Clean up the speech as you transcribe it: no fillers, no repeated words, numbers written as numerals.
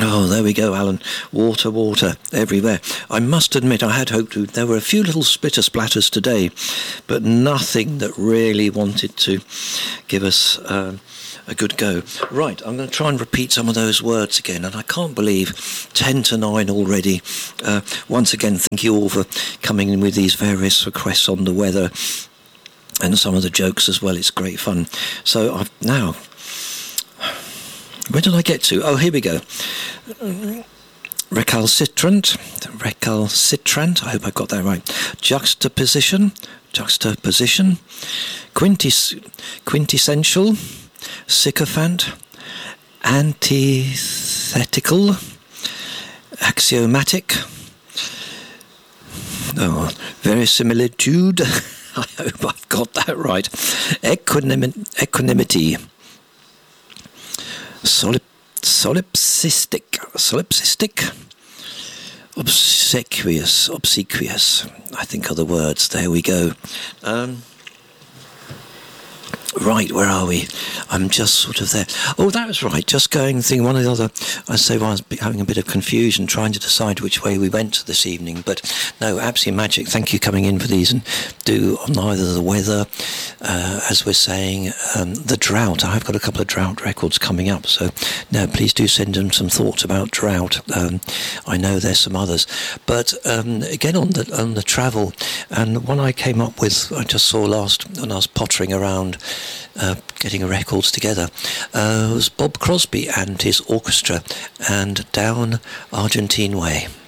Oh, there we go, Alan. Water, water everywhere. I must admit, I had hoped there were a few little splitter splatters today, but nothing that really wanted to give us a good go. Right, I'm going to try and repeat some of those words again, and I can't believe 10 to 9 already. Once again, thank you all for coming in with these various requests on the weather and some of the jokes as well. It's great fun. So I've now... Where did I get to? Oh, here we go. Recalcitrant. I hope I got that right. Juxtaposition. Quintessential. Sycophant. Antithetical. Axiomatic. Oh, verisimilitude. I hope I've got that right. Equanimity. Solipsistic, obsequious, I think are the words. There we go. Right, where are we? I'm just sort of there. Oh, that was right. Just going, thinking one of the other. I say, well, I was having a bit of confusion trying to decide which way we went this evening. But no, absolutely magic. Thank you coming in for these, and do on either the weather, as we're saying, the drought. I've got a couple of drought records coming up, so no, please do send them some thoughts about drought. I know there's some others, but again on the travel, and one I came up with, I just saw last when I was pottering around. Getting records together was Bob Crosby and his orchestra and Down Argentine Way.